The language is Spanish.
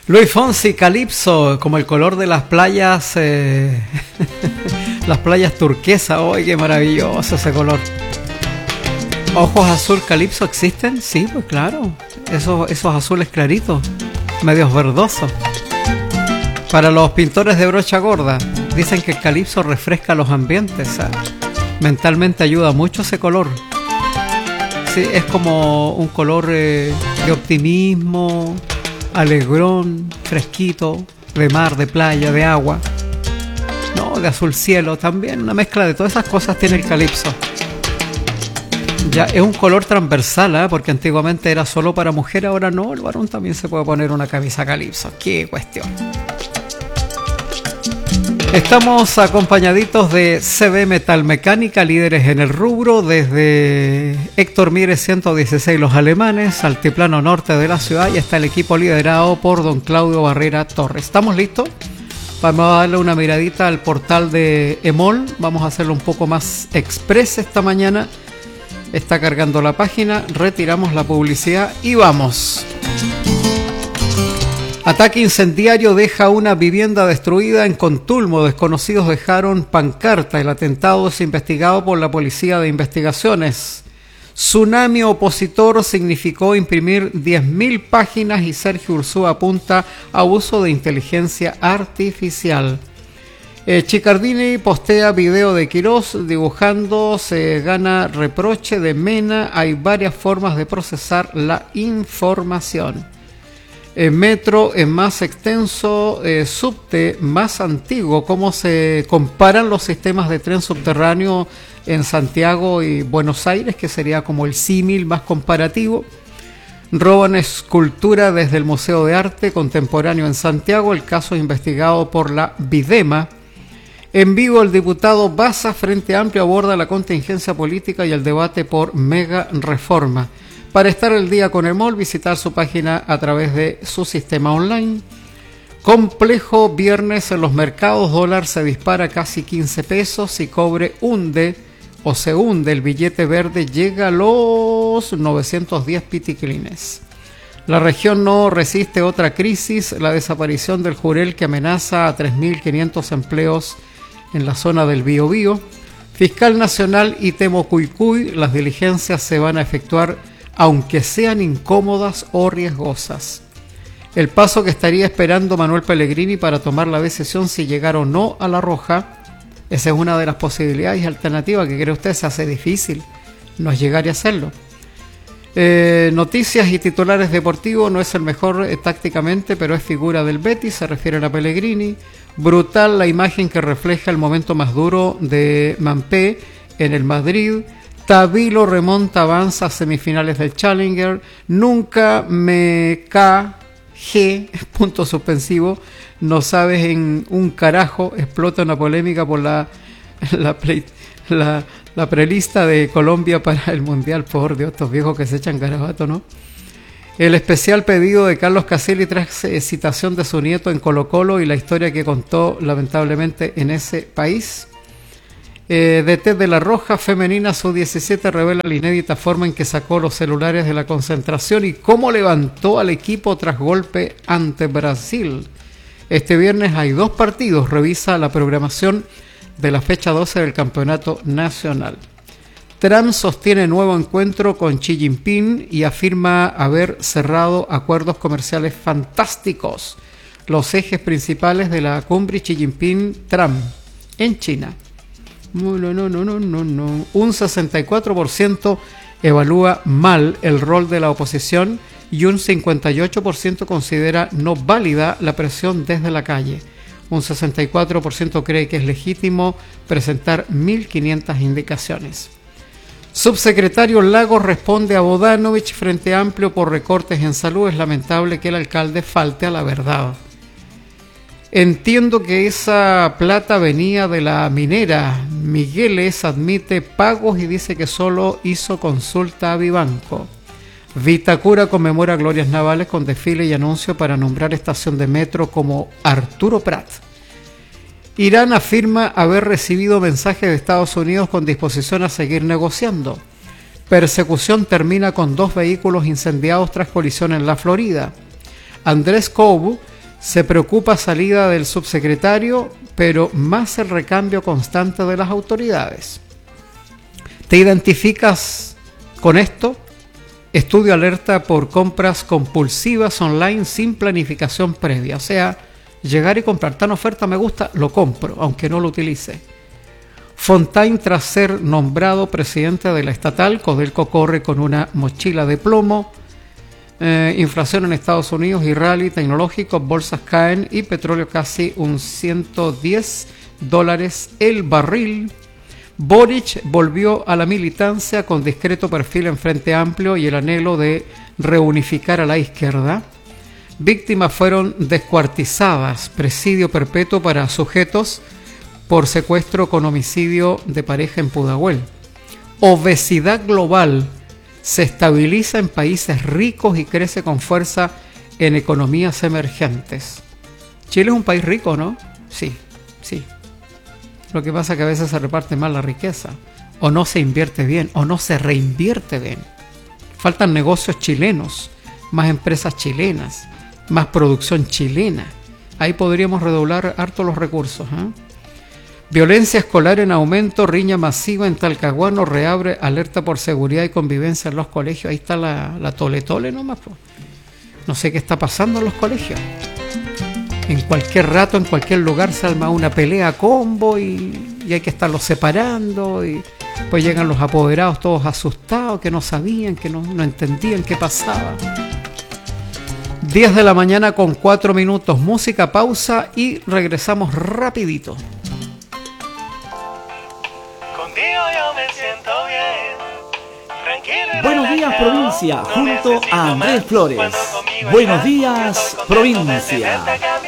Luis Fonsi, Calypso, como el color de las playas, las playas turquesas. ¡Ay, qué maravilloso ese color! ¿Ojos azul Calypso existen? Sí, pues claro. Esos azules claritos, medios verdosos. Para los pintores de brocha gorda, dicen que el Calypso refresca los ambientes. Mentalmente ayuda mucho ese color. Sí, es como un color de optimismo, alegrón, fresquito, de mar, de playa, de agua, no, de azul cielo también. Una mezcla de todas esas cosas tiene el Calypso. Ya es un color transversal, porque antiguamente era solo para mujer, ahora no, el varón también se puede poner una camisa Calypso. ¡Qué cuestión! Estamos acompañaditos de CB Metal Mecánica, líderes en el rubro, desde Héctor Mires 116 Los Alemanes, altiplano norte de la ciudad, y está el equipo liderado por don Claudio Barrera Torres. ¿Estamos listos? Vamos a darle una miradita al portal de EMOL, vamos a hacerlo un poco más express esta mañana. Está cargando la página, retiramos la publicidad y vamos. Ataque incendiario deja una vivienda destruida en Contulmo. Desconocidos dejaron pancarta. El atentado es investigado por la Policía de Investigaciones. Tsunami opositor significó imprimir 10.000 páginas y Sergio Ursúa apunta a uso de inteligencia artificial. Chicardini postea video de Quirós dibujando, se gana reproche de Mena. Hay varias formas de procesar la información. Metro es más extenso, subte más antiguo. ¿Cómo se comparan los sistemas de tren subterráneo en Santiago y Buenos Aires? Que sería como el símil más comparativo. Roban escultura desde el Museo de Arte Contemporáneo en Santiago. El caso es investigado por la Videma. En vivo, el diputado Baza, Frente Amplio, aborda la contingencia política y el debate por mega reforma. Para estar al día con EMOL, visitar su página a través de su sistema online. Complejo viernes en los mercados, dólar se dispara casi 15 pesos y cobre se hunde. El billete verde llega a los 910 pitiquilines. La región no resiste otra crisis, la desaparición del Jurel que amenaza a 3.500 empleos en la zona del Biobío. Fiscal Nacional y Temocuycuy, las diligencias se van a efectuar aunque sean incómodas o riesgosas. El paso que estaría esperando Manuel Pellegrini para tomar la decisión si llegar o no a La Roja, esa es una de las posibilidades y alternativas que cree usted se hace difícil, no es llegar y hacerlo. Noticias y titulares deportivos, no es el mejor tácticamente, pero es figura del Betis, se refieren a Pellegrini. Brutal la imagen que refleja el momento más duro de Mampé en el Madrid. Tabilo remonta, avanza a semifinales del Challenger. Nunca me punto suspensivo, no sabes en un carajo, explota una polémica por la prelista de Colombia para el Mundial. Por Dios, estos viejos que se echan garabato, ¿no? El especial pedido de Carlos Caselli tras citación de su nieto en Colo Colo y la historia que contó lamentablemente en ese país. DT de La Roja, femenina sub-17, revela la inédita forma en que sacó los celulares de la concentración y cómo levantó al equipo tras golpe ante Brasil. Este viernes hay 2 partidos, revisa la programación de la fecha 12 del Campeonato Nacional. Trump sostiene nuevo encuentro con Xi Jinping y afirma haber cerrado acuerdos comerciales fantásticos. Los ejes principales de la cumbre Xi Jinping-Trump en China. No. Un 64% evalúa mal el rol de la oposición y un 58% considera no válida la presión desde la calle. Un 64% cree que es legítimo presentar 1.500 indicaciones. Subsecretario Lagos responde a Bodanovich, Frente Amplio por recortes en salud. Es lamentable que el alcalde falte a la verdad. Entiendo que esa plata venía de la minera. Migueles admite pagos y dice que solo hizo consulta a Vivanco. Vitacura conmemora glorias navales con desfile y anuncio para nombrar estación de metro como Arturo Prat. Irán afirma haber recibido mensajes de Estados Unidos con disposición a seguir negociando. Persecución termina con 2 vehículos incendiados tras colisión en la Florida. Andrés Cobu Se preocupa salida del subsecretario, pero más el recambio constante de las autoridades. ¿Te identificas con esto? Estudio alerta por compras compulsivas online sin planificación previa. O sea, llegar y comprar tan oferta me gusta, lo compro, aunque no lo utilice. Fontaine, tras ser nombrado presidente de la estatal, Codelco corre con una mochila de plomo. Inflación en Estados Unidos y rally tecnológico, bolsas caen y petróleo casi un $110 el barril. Boric volvió a la militancia con discreto perfil en Frente Amplio y el anhelo de reunificar a la izquierda. Víctimas fueron descuartizadas, presidio perpetuo para sujetos por secuestro con homicidio de pareja en Pudahuel. Obesidad global se estabiliza en países ricos y crece con fuerza en economías emergentes. Chile es un país rico, ¿no? Sí. Lo que pasa es que a veces se reparte mal la riqueza, o no se invierte bien, o no se reinvierte bien. Faltan negocios chilenos, más empresas chilenas, más producción chilena. Ahí podríamos redoblar harto los recursos, ¿eh? Violencia escolar en aumento, riña masiva en Talcahuano, reabre alerta por seguridad y convivencia en los colegios. Ahí está la tole nomás, pues. No sé qué está pasando en los colegios. En cualquier rato, en cualquier lugar se arma una pelea a combo y hay que estarlos separando y pues llegan los apoderados todos asustados, que no sabían, que no entendían qué pasaba. 10 de la mañana con 4 minutos, música, pausa y regresamos rapidito. Contigo yo me siento bien. Buenos días, provincia, junto a Andrés Flores. Buenos días, provincia.